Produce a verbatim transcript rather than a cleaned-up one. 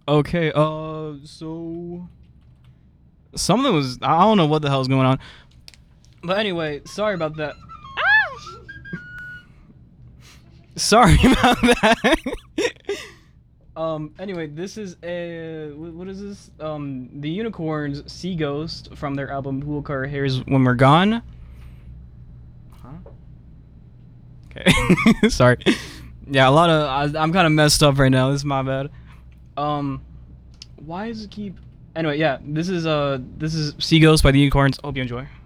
Okay, uh, so something was I don't know what the hell's going on, but anyway, sorry about that. Sorry about that. um. Anyway, this is a what is this? Um, the Unicorns Sea Ghost from their album "Who Will Cut Our Hairs When We're Gone." Huh? Okay. Sorry. Yeah, a lot of I, I'm kind of messed up right now. This is my bad. Um, why does it keep? Anyway, yeah, this is uh, this is Sea Ghost by the Unicorns. Hope you enjoy.